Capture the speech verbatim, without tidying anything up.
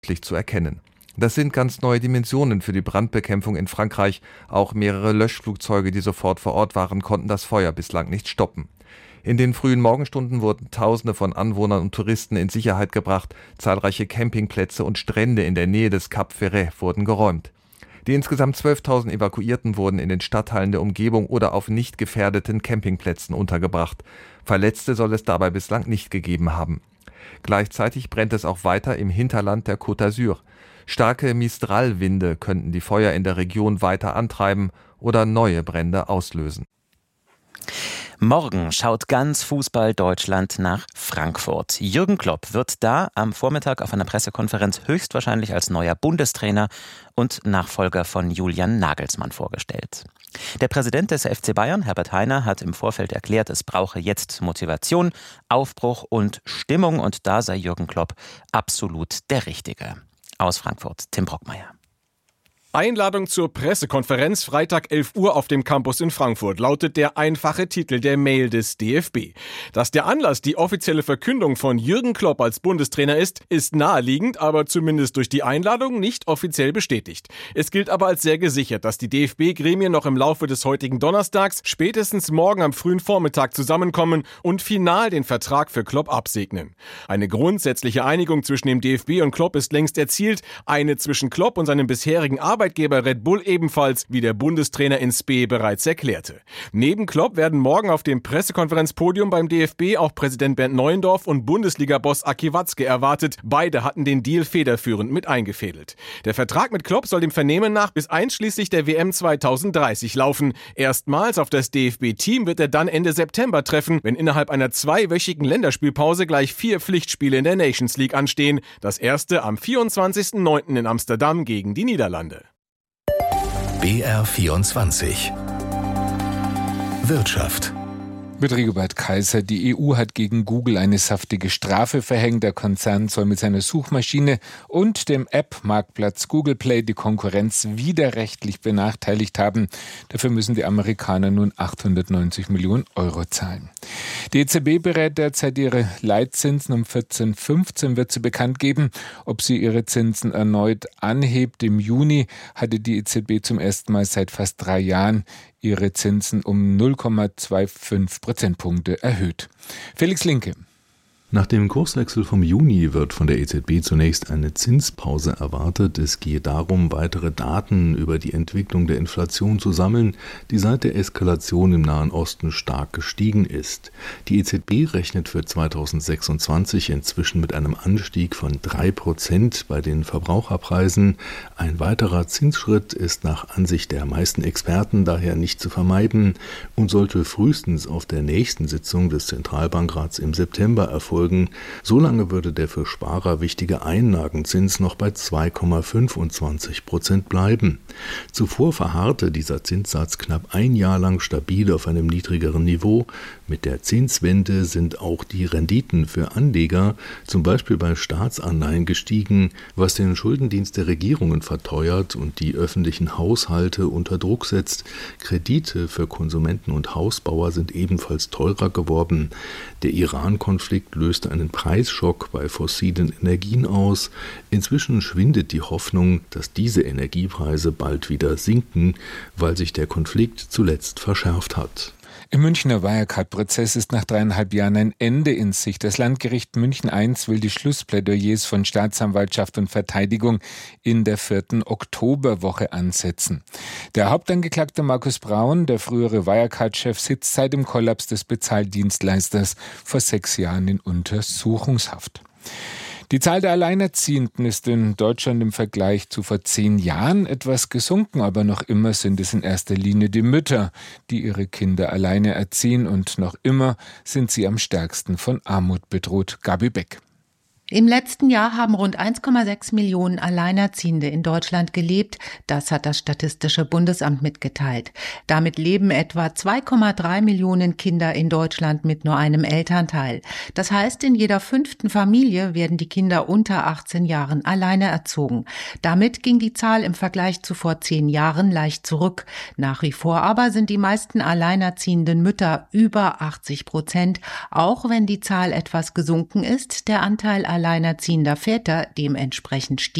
zu erkennen. Das sind ganz neue Dimensionen für die Brandbekämpfung in Frankreich. Auch mehrere Löschflugzeuge, die sofort vor Ort waren, konnten das Feuer bislang nicht stoppen. In den frühen Morgenstunden wurden Tausende von Anwohnern und Touristen in Sicherheit gebracht. Zahlreiche Campingplätze und Strände in der Nähe des Cap Ferret wurden geräumt. Die insgesamt zwölftausend Evakuierten wurden in den Stadtteilen der Umgebung oder auf nicht gefährdeten Campingplätzen untergebracht. Verletzte soll es dabei bislang nicht gegeben haben. Gleichzeitig brennt es auch weiter im Hinterland der Côte d'Azur. Starke Mistral-Winde könnten die Feuer in der Region weiter antreiben oder neue Brände auslösen. Morgen schaut ganz Fußball Deutschland nach Frankfurt. Jürgen Klopp wird da am Vormittag auf einer Pressekonferenz höchstwahrscheinlich als neuer Bundestrainer und Nachfolger von Julian Nagelsmann vorgestellt. Der Präsident des F C Bayern, Herbert Hainer, hat im Vorfeld erklärt, es brauche jetzt Motivation, Aufbruch und Stimmung, und da sei Jürgen Klopp absolut der Richtige. Aus Frankfurt, Tim Brockmeier. Einladung zur Pressekonferenz Freitag elf Uhr auf dem Campus in Frankfurt, lautet der einfache Titel der Mail des D F B. Dass der Anlass die offizielle Verkündung von Jürgen Klopp als Bundestrainer ist, ist naheliegend, aber zumindest durch die Einladung nicht offiziell bestätigt. Es gilt aber als sehr gesichert, dass die D F B-Gremien noch im Laufe des heutigen Donnerstags, spätestens morgen am frühen Vormittag zusammenkommen und final den Vertrag für Klopp absegnen. Eine grundsätzliche Einigung zwischen dem D F B und Klopp ist längst erzielt, eine zwischen Klopp und seinem bisherigen Arbeitgeber Arbeitgeber Red Bull ebenfalls, wie der Bundestrainer in Spee bereits erklärte. Neben Klopp werden morgen auf dem Pressekonferenzpodium beim D F B auch Präsident Bernd Neuendorf und Bundesliga-Boss Aki Watzke erwartet. Beide hatten den Deal federführend mit eingefädelt. Der Vertrag mit Klopp soll dem Vernehmen nach bis einschließlich der W M zweitausenddreißig laufen. Erstmals auf das D F B-Team wird er dann Ende September treffen, wenn innerhalb einer zweiwöchigen Länderspielpause gleich vier Pflichtspiele in der Nations League anstehen. Das erste am vierundzwanzigsten neunten in Amsterdam gegen die Niederlande. B R vierundzwanzig Wirtschaft. Mit Rigobert Kaiser. Die E U hat gegen Google eine saftige Strafe verhängt. Der Konzern soll mit seiner Suchmaschine und dem App-Marktplatz Google Play die Konkurrenz widerrechtlich benachteiligt haben. Dafür müssen die Amerikaner nun achthundertneunzig Millionen Euro zahlen. Die E Z B berät derzeit ihre Leitzinsen. Um vierzehn Uhr fünfzehn wird sie bekannt geben, ob sie ihre Zinsen erneut anhebt. Im Juni hatte die E Z B zum ersten Mal seit fast drei Jahren ihre Zinsen um null Komma fünfundzwanzig Prozentpunkte erhöht. Felix Linke. Nach dem Kurswechsel vom Juni wird von der E Z B zunächst eine Zinspause erwartet. Es gehe darum, weitere Daten über die Entwicklung der Inflation zu sammeln, die seit der Eskalation im Nahen Osten stark gestiegen ist. Die E Z B rechnet für zweitausendsechsundzwanzig inzwischen mit einem Anstieg von drei Prozent bei den Verbraucherpreisen. Ein weiterer Zinsschritt ist nach Ansicht der meisten Experten daher nicht zu vermeiden und sollte frühestens auf der nächsten Sitzung des Zentralbankrats im September erfolgen. Solange würde der für Sparer wichtige Einlagenzins noch bei zwei Komma fünfundzwanzig Prozent bleiben. Zuvor verharrte dieser Zinssatz knapp ein Jahr lang stabil auf einem niedrigeren Niveau. Mit der Zinswende sind auch die Renditen für Anleger, zum Beispiel bei Staatsanleihen, gestiegen, was den Schuldendienst der Regierungen verteuert und die öffentlichen Haushalte unter Druck setzt. Kredite für Konsumenten und Hausbauer sind ebenfalls teurer geworden. Der Iran-Konflikt löst einen Preisschock bei fossilen Energien aus. Inzwischen schwindet die Hoffnung, dass diese Energiepreise bald wieder sinken, weil sich der Konflikt zuletzt verschärft hat. Im Münchner Wirecard-Prozess ist nach dreieinhalb Jahren ein Ende in Sicht. Das Landgericht München eins will die Schlussplädoyers von Staatsanwaltschaft und Verteidigung in der vierten Oktoberwoche ansetzen. Der Hauptangeklagte Markus Braun, der frühere Wirecard-Chef, sitzt seit dem Kollaps des Bezahldienstleisters vor sechs Jahren in Untersuchungshaft. Die Zahl der Alleinerziehenden ist in Deutschland im Vergleich zu vor zehn Jahren etwas gesunken, aber noch immer sind es in erster Linie die Mütter, die ihre Kinder alleine erziehen, und noch immer sind sie am stärksten von Armut bedroht. Gabi Beck. Im letzten Jahr haben rund eins Komma sechs Millionen Alleinerziehende in Deutschland gelebt. Das hat das Statistische Bundesamt mitgeteilt. Damit leben etwa zwei Komma drei Millionen Kinder in Deutschland mit nur einem Elternteil. Das heißt, in jeder fünften Familie werden die Kinder unter achtzehn Jahren alleine erzogen. Damit ging die Zahl im Vergleich zu vor zehn Jahren leicht zurück. Nach wie vor aber sind die meisten alleinerziehenden Mütter über achtzig Prozent. Auch wenn die Zahl etwas gesunken ist, der Anteil alleinerziehender Väter dementsprechend stieg.